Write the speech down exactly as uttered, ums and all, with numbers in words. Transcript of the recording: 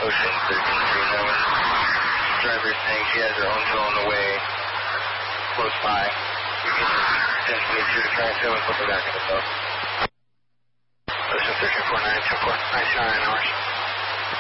Ocean thirteen three nine. Driver saying she has her own tow on the way close by. You can potentially shoot a track seven, put them back in the boat. Ocean thirteen four nine, two four nine nine hours.